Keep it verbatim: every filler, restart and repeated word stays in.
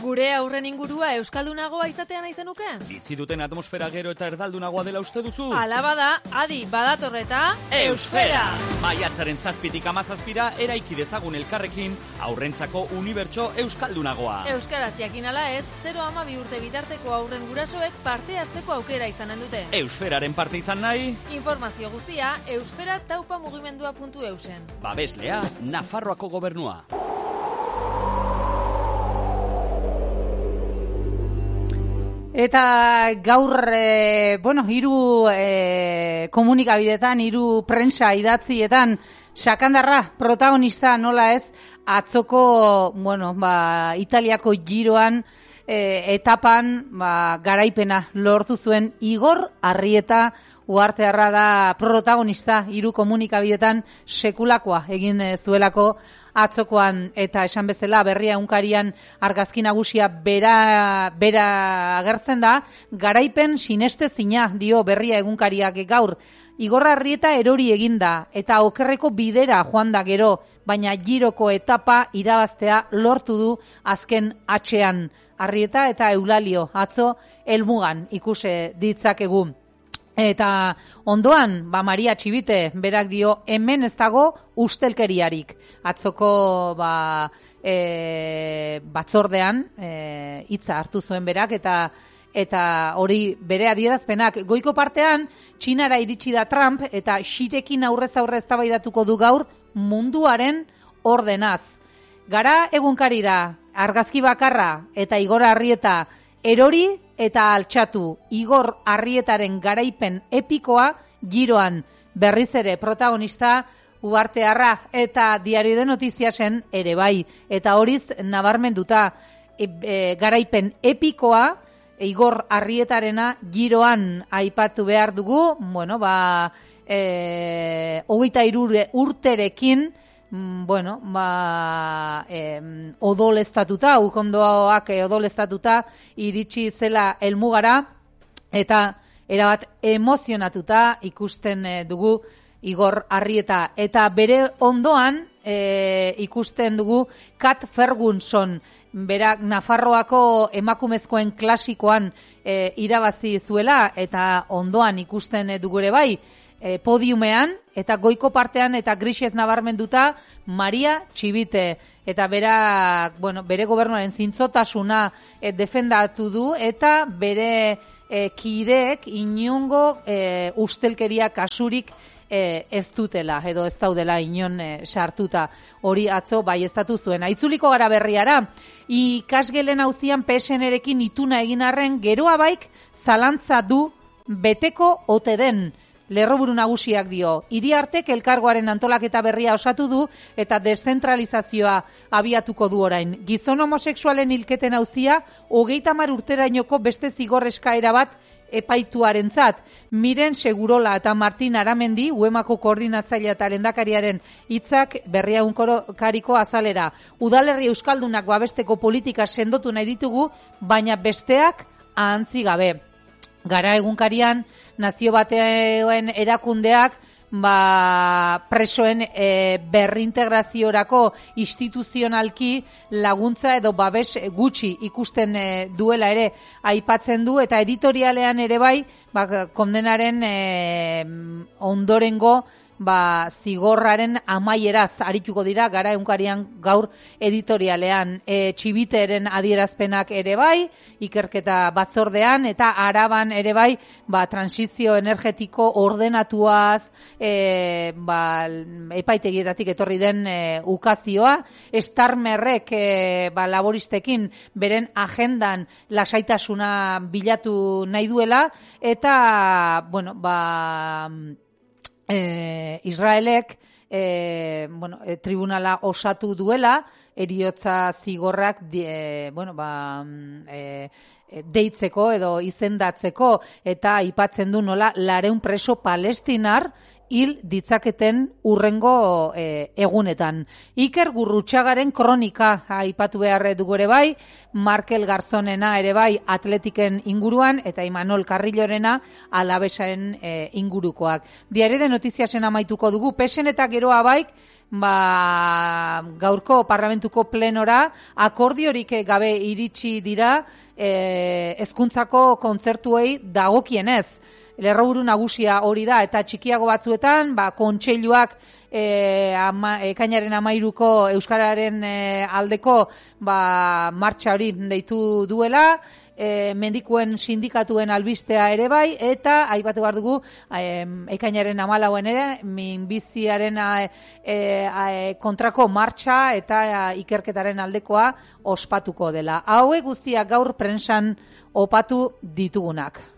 Gure aurren ingurua euskaldunagoa izatea nahi zenuke? Bizi duten atmosfera gero eta erdaldunagoa dela uste duzu? Hala bada, adi badatorreta Eusfera! Maiatzaren zazpitik amazazpira eraiki dezagun elkarrekin aurrentzako unibertso euskaldunagoa. Euskaraz jakin ala ez, zero hamabi urte bitarteko aurren gurasoek parte hartzeko aukera izanen dute. Eusferaren parte izan nahi? Informazio guztia eusfera taupa mugimendua puntu eusen. Babeslea, Nafarroako gobernua. Eta gaur, e, bueno, hiru e, komunikabidetan, hiru prensa idatzietan, sakandarra protagonista nola ez, atzoko, bueno, ba, Italiako giroan, e, etapan, ba, garaipena lortu zuen Igor Arrieta Uhartearra da protagonista, hiru komunikabidetan sekulakoa egin zuelako atzokoan, eta esan bezala berria egunkarian argazki nagusia bera, bera agertzen da, garaipen sinestezina dio berria egunkariak gaur. Igor Arrieta erori eginda eta okerreko bidera joan da gero, baina giroko etapa irabaztea lortu du azken atxean. Arrieta eta Eulalio atzo helmugan ikuse ditzakegu. Eta ondoan, ba Maria Txibite, berak dio, hemen ez dago ustelkeriarik. Atzoko ba, e, batzordean e, hitza hartu zuen berak, eta eta hori bere adierazpenak. Goiko partean, Txinara iritsi da Trump, eta Xirekin aurrez aurre eztabaidatuko du gaur munduaren ordenaz. Gara egunkarira, argazki bakarra eta Igor Arrieta erori eta altxatu. Igor Arrietaren garaipen epikoa giroan berriz ere protagonista Uhartearra, eta Diario de Notiziasen ere bai. Eta horiz nabarmenduta e, e, garaipen epikoa Igor Arrietarena giroan aipatu behar dugu, bueno, ba, e, hogeita hiru urterekin, bueno, ba, eh, odoleztatuta, ukondoak odoleztatuta iritsi zela helmugara, eta erabat emozionatuta ikusten dugu Igor Arrieta. Eta bere ondoan eh, ikusten dugu Kat Ferguson, berak Nafarroako emakumezkoen klasikoan eh, irabazi zuela, eta ondoan ikusten dugu ere bai, E, podiumean, eta goiko partean eta grisez nabarmenduta Maria Txibite, eta bera, bueno, bere gobernuaren zintzotasuna e, defendatu du, eta bere e, kideek inongo e, ustelkeria kasurik e, ez dutela, edo ez daudela inon e, sartuta. Hori atzo bai estatu zuen. Itzuliko gara berriara, ikasgelen auzian P S N-erekin ituna egin arren, geroa baik zalantza du beteko ote den. Lerroburu nagusiak dio, Iriartek elkargoaren antolaketa berria osatu du eta deszentralizazioa abiatuko du orain. Gizon homosexualen hilketen auzia, hogeita hamar urterainoko beste zigor eskaera bat epaituarentzat. Miren Segurola eta Martin Aramendi, Uemako koordinatzailea eta lehendakariaren hitzak berria egunkariko azalera. Udalerri euskaldunak babesteko politika sendotu nahi ditugu, baina besteak ahantzi gabe. Gara egunkarian, nazio batean erakundeak ba, presoen e, berrintegraziorako instituzionalki laguntza edo babes gutxi ikusten e, duela ere aipatzen du, eta editorialean ere bai, ba, kondenaren e, ondorengo ba, zigorraren amaieraz arituko dira gara egunkarian gaur editorialean. E, Txibiteren adierazpenak ere bai, ikerketa batzordean, eta Araban ere bai, ba, transizio energetiko ordenatuaz, e, ba, epaitegietatik etorri den e, ukazioa, Starmerrek e, ba, laboristekin beren agendan lasaitasuna bilatu nahi duela, eta, bueno, ba, E, Israelek e, bueno, e, tribunala osatu duela, heriotza zigorrak e, bueno, ba, e, deitzeko edo izendatzeko, eta aipatzen du nola lareun preso palestinar hil ditzaketen urrengo e, egunetan. Iker Gurrutxagaren kronika aipatu behar dugu ere bai, Markel Garzonena ere bai Atletiken inguruan, eta Imanol Carrillorena Alavesen e, ingurukoak. Diario de Notiziasen amaituko dugu, pesen eta geroa baik, ba, gaurko parlamentuko plenora akordiorik gabe iritsi dira e, hezkuntzako kontzertuei dagokienez. Lerroburu nagusia hori da, eta txikiago batzuetan, ba, kontseiluak e, ama, ekainaren amairuko Euskararen e, aldeko ba, martxa hori deitu duela, e, mendikuen sindikatuen albistea ere bai, eta aipatu behar dugu e, ekainaren amalauen ere, minbiziaren e, e, kontrako martxa eta e, ikerketaren aldekoa ospatuko dela. Hauek guztiak gaur prentsan opatu ditugunak.